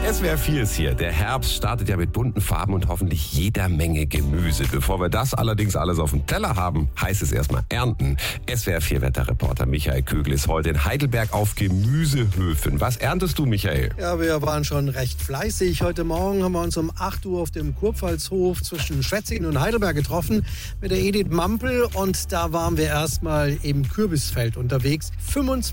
SWR 4 ist hier. Der Herbst startet ja mit bunten Farben und hoffentlich jeder Menge Gemüse. Bevor wir das allerdings alles auf dem Teller haben, heißt es erstmal ernten. SWR 4 Wetterreporter Michael Kögel ist heute in Heidelberg auf Gemüsehöfen. Was erntest du, Michael? Ja, wir waren schon recht fleißig. Heute Morgen haben wir uns um 8 Uhr auf dem Kurpfalzhof zwischen Schwetzingen und Heidelberg getroffen mit der Edith Mampel. Und da waren wir erstmal im Kürbisfeld unterwegs. 25